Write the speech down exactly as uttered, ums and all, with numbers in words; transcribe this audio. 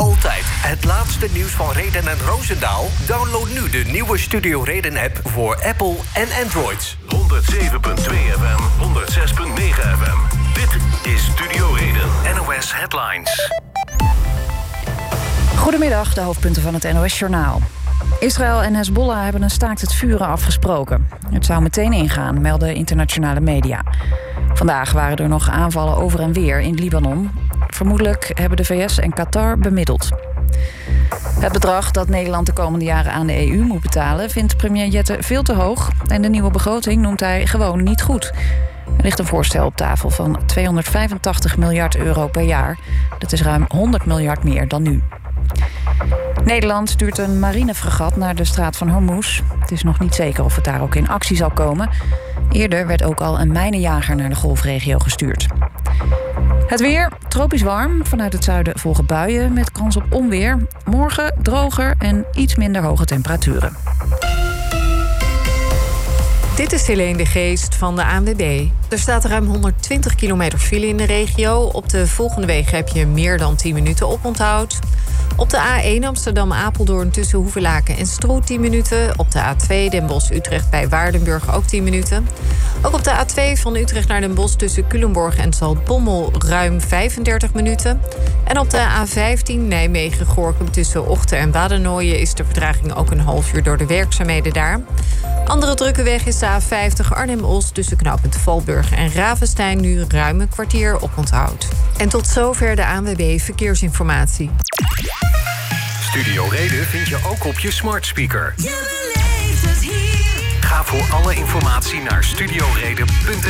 Altijd het laatste nieuws van Reden en Roosendaal? Download nu de nieuwe Studio Reden-app voor Apple en Android. honderdzeven komma twee F M, honderdzes komma negen F M. Dit is Studio Reden. N O S Headlines. Goedemiddag, de hoofdpunten van het N O S-journaal. Israël en Hezbollah hebben een staakt het vuren afgesproken. Het zou meteen ingaan, melden internationale media. Vandaag waren er nog aanvallen over en weer in Libanon. Vermoedelijk hebben de V S en Qatar bemiddeld. Het bedrag dat Nederland de komende jaren aan de E U moet betalen vindt premier Jette veel te hoog. En de nieuwe begroting noemt hij gewoon niet goed. Er ligt een voorstel op tafel van tweehonderdvijfentachtig miljard euro per jaar. Dat is ruim honderd miljard meer dan nu. Nederland stuurt een marinefregat naar de straat van Hormuz. Het is nog niet zeker of het daar ook in actie zal komen. Eerder werd ook al een mijnenjager naar de golfregio gestuurd. Het weer, tropisch warm. Vanuit het zuiden volgen buien met kans op onweer. Morgen droger en iets minder hoge temperaturen. Dit is Helene de Geest van de A N W B. Er staat ruim honderdtwintig kilometer file in de regio. Op de volgende wegen heb je meer dan tien minuten oponthoud. Op de A één Amsterdam-Apeldoorn tussen Hoevelaken en Stroe tien minuten. Op de A twee Den Bosch-Utrecht bij Waardenburg ook tien minuten. Ook op de A twee van Utrecht naar Den Bosch tussen Culemborg en Zaltbommel ruim vijfendertig minuten. En op de A vijftien Nijmegen-Gorinchem tussen Ochten en Wadernooien is de vertraging ook een half uur door de werkzaamheden daar. Andere drukke weg is de A vijftig Arnhem-Os tussen knooppunt Valburg en Ravenstein nu ruim een kwartier oponthoud. En tot zover de A N W B Verkeersinformatie. Studio Reden vind je ook op je smart speaker. Je beleeft het hier. Ga voor alle informatie naar studio reden punt